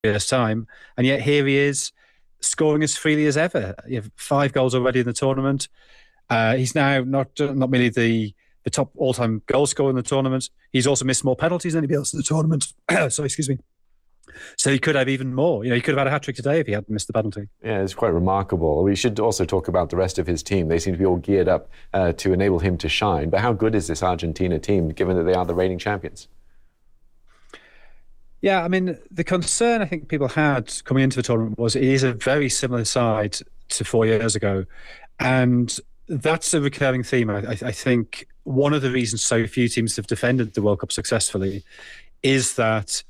years' time, and yet here he is scoring as freely as ever. You have 5 goals already in the tournament. He's now not merely the top all-time goal scorer in the tournament. He's also missed more penalties than anybody else in the tournament. So excuse me. So he could have even more. He could have had a hat-trick today if he hadn't missed the penalty. Yeah, it's quite remarkable. We should also talk about the rest of his team. They seem to be all geared up to enable him to shine. But how good is this Argentina team, given that they are the reigning champions? Yeah, I mean, the concern I think people had coming into the tournament was it is a very similar side to 4 years ago. And that's a recurring theme. I think one of the reasons so few teams have defended the World Cup successfully is that